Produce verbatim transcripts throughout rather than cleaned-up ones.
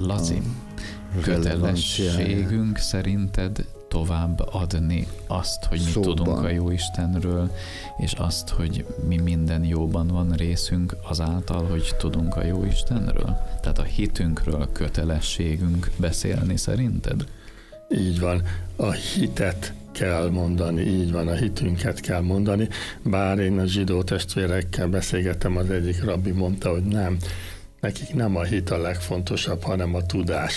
Laci, kötelességünk szerinted tovább adni azt, hogy mi szóban tudunk a Jóistenről, és azt, hogy mi minden jóban van részünk azáltal, hogy tudunk a Jóistenről? Tehát a hitünkről kötelességünk beszélni szerinted? Így van. A hitet kell mondani, így van, a hitünket kell mondani. Bár én a zsidó testvérekkel beszélgettem, az egyik rabbi mondta, hogy nem, nekik nem a hit a legfontosabb, hanem a tudás.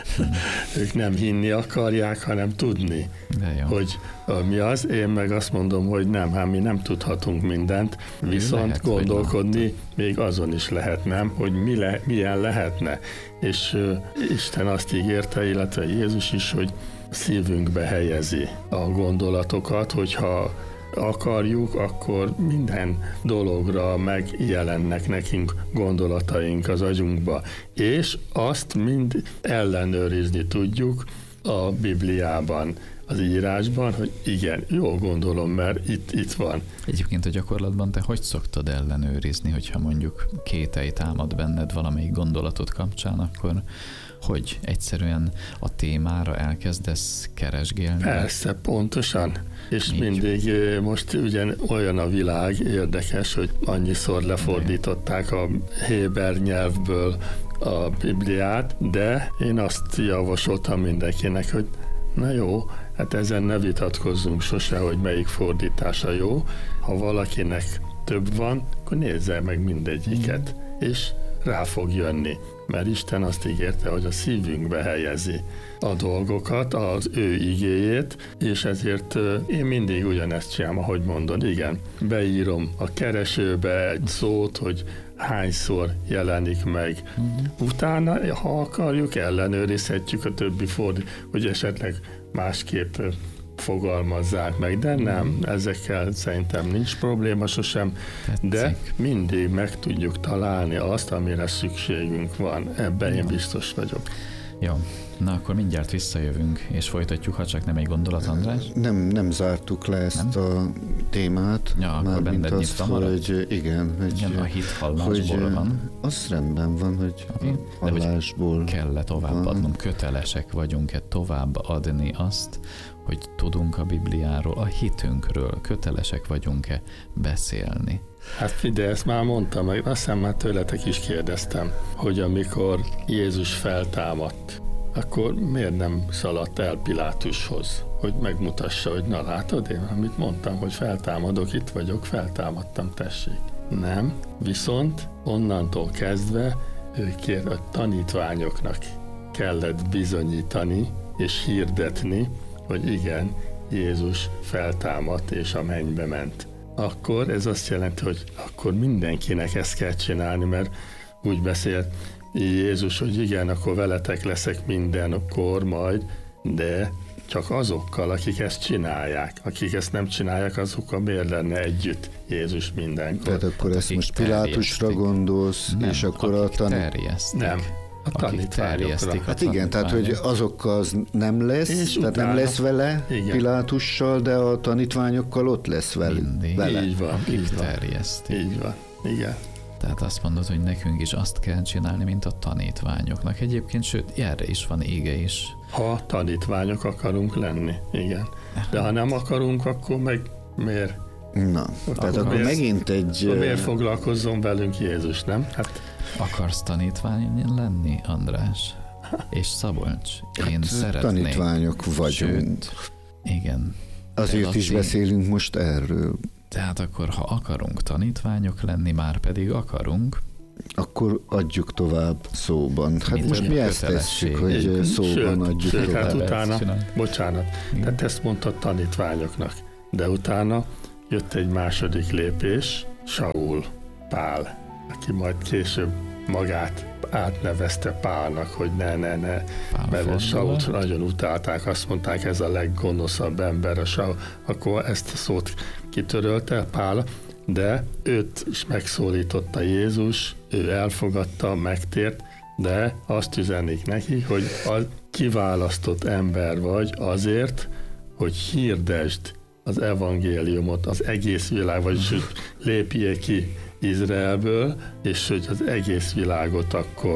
Ők nem hinni akarják, hanem tudni, hogy mi az. Én meg azt mondom, hogy nem, hát mi nem tudhatunk mindent, viszont lehet, gondolkodni még azon is lehet, nem, hogy mi le, milyen lehetne. És uh, Isten azt ígérte, illetve Jézus is, hogy szívünkbe helyezi a gondolatokat, hogyha akarjuk, akkor minden dologra megjelennek nekünk gondolataink az agyunkba, és azt mind ellenőrizni tudjuk a Bibliában, az írásban, hogy igen, jól gondolom, mert itt, itt van. Egyébként a gyakorlatban te hogy szoktad ellenőrizni, hogyha mondjuk kételj támad benned valamelyik gondolatot kapcsán, akkor hogy egyszerűen a témára elkezdesz keresgélni? Persze, pontosan. És Így. mindig most ugyan olyan a világ érdekes, hogy annyiszor lefordították a héber nyelvből a Bibliát, de én azt javasoltam mindenkinek, hogy na jó, hát ezen ne vitatkozzunk sose, hogy melyik fordítása jó. Ha valakinek több van, akkor nézze meg mindegyiket, mm. és rá fog jönni, mert Isten azt ígérte, hogy a szívünkbe helyezi a dolgokat, az ő igéjét, és ezért én mindig ugyanezt csinálom, ahogy mondod, igen, beírom a keresőbe egy szót, hogy hányszor jelenik meg. Mm-hmm. Utána, ha akarjuk, ellenőrizhetjük a többi fordít, hogy esetleg másképp fogalmazzák meg, de nem, ezekkel szerintem nincs probléma sosem, Tetszik. de mindig meg tudjuk találni azt, amire szükségünk van. Ebben én biztos vagyok. Jó, na akkor mindjárt visszajövünk, és folytatjuk, ha csak nem egy gondolat, András? Nem, nem zártuk le ezt nem? a témát. Ja, akkor benned azt, hogy igen, hogy, igen, a hit hallásból hogy, van. Az rendben van, hogy okay. hallásból kell-e továbbadnunk, kötelesek vagyunk-e tovább adni azt, hogy tudunk a Bibliáról, a hitünkről, kötelesek vagyunk-e beszélni? Hát figyelj, ezt már mondtam, meg azt hiszem már tőletek is kérdeztem, hogy amikor Jézus feltámadt, akkor miért nem szaladt el Pilátushoz, hogy megmutassa, hogy na látod, én amit mondtam, hogy feltámadok, itt vagyok, feltámadtam, tessék. Nem, viszont onnantól kezdve ő kér, a tanítványoknak kellett bizonyítani és hirdetni, hogy igen, Jézus feltámadt és a mennybe ment. Akkor ez azt jelenti, hogy akkor mindenkinek ezt kell csinálni, mert úgy beszél Jézus, hogy igen, akkor veletek leszek mindenkor majd, de csak azokkal, akik ezt csinálják. Akik ezt nem csinálják, azokkal miért lenne együtt Jézus mindenkor? Tehát akkor ezt most Pilátusra gondolsz, nem, és akkor a tanít... Nem. A tanítványokra. Hát igen, tehát hogy azokkal az nem lesz, és tehát utána, nem lesz vele igen. Pilátussal, de a tanítványokkal ott lesz vele. Mindig. vele. Így van, akik így van. terjesztik. Így van, igen. Tehát azt mondod, hogy nekünk is azt kell csinálni, mint a tanítványoknak. Egyébként, sőt, erre is van ége is. Ha tanítványok akarunk lenni, igen. De ha nem akarunk, akkor meg miért? Na, akkor tehát akkor miért, megint egy... Akkor miért foglalkozzon velünk Jézus, nem? Hát akarsz tanítvány lenni, András? És Szabolcs? Én hát, szeretnék. Tanítványok vagyunk. Sőt, igen. Azért Laci, is beszélünk most erről. Tehát akkor, ha akarunk tanítványok lenni, már pedig akarunk, akkor adjuk tovább szóban. Hát Mind most mi ezt tesszük, hogy Én, szóban sőt, adjuk sőt, tovább. Hát utána, bocsánat, igen. Tehát ezt mondta tanítványoknak, de utána jött egy második lépés, Saul, Pál, aki majd később magát átnevezte Pálnak, hogy ne, ne, ne, Pál mert Sault nagyon utálták, azt mondták, ez a leggonoszabb ember, a Saul, akkor ezt a szót kitörölte Pál, de őt is megszólította Jézus, ő elfogadta, megtért, de azt üzenik neki, hogy a kiválasztott ember vagy azért, hogy hirdesd az evangéliumot az egész világ, vagyis hogy lépjél ki Izraelből, és hogy az egész világot akkor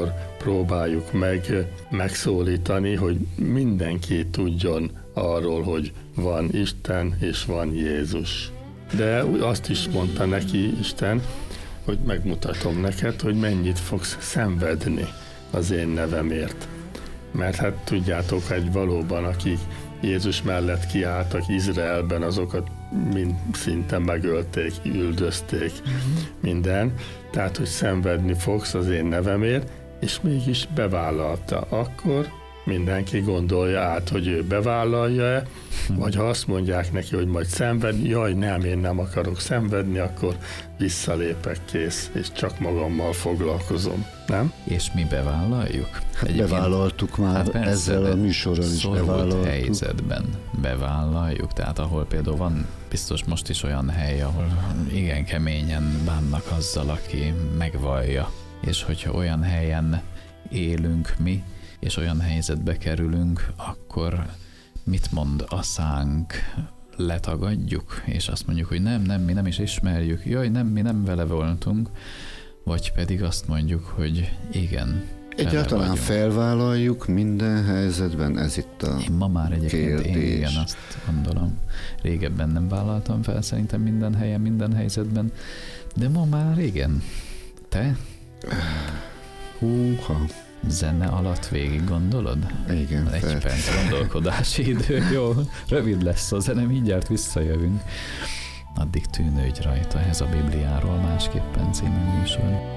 próbáljuk meg megszólítani, hogy mindenki tudjon arról, hogy van Isten és van Jézus. De azt is mondta neki Isten, hogy megmutatom neked, hogy mennyit fogsz szenvedni az én nevemért. Mert hát tudjátok, hogy valóban akik Jézus mellett kiálltak Izraelben, azokat mind szinte megölték, üldözték, minden. Tehát, hogy szenvedni fogsz az én nevemért, és mégis bevállalta. Akkor mindenki gondolja át, hogy ő bevállalja-e, vagy ha azt mondják neki, hogy majd szenvedni, jaj, nem, én nem akarok szenvedni, akkor visszalépek, kész, és csak magammal foglalkozom. Nem? És mi bevállaljuk? Hát bevállaltuk már, hát persze, ezzel a műsorral is bevállaltuk. Helyzetben bevállaljuk, tehát ahol például van biztos most is olyan hely, ahol igen keményen bánnak azzal, aki megvallja. És hogyha olyan helyen élünk mi, és olyan helyzetbe kerülünk, akkor mit mond a szánk? Letagadjuk, és azt mondjuk, hogy nem, nem, mi nem is ismerjük, jaj, nem, mi nem vele voltunk, vagy pedig azt mondjuk, hogy igen, egyáltalán vagyunk. Felvállaljuk minden helyzetben, ez itt a Én ma már egyébként kérdés. Én igen, azt gondolom. Régebben nem vállaltam fel, szerintem minden helyen, minden helyzetben, de ma már igen. Te? Húha. Zene alatt végig gondolod? Igen. Egy fel. perc gondolkodási idő. Jó, rövid lesz a zene, mindjárt visszajövünk. Addig tűnődj rajta, ez a Bibliáról másképpen című műsor.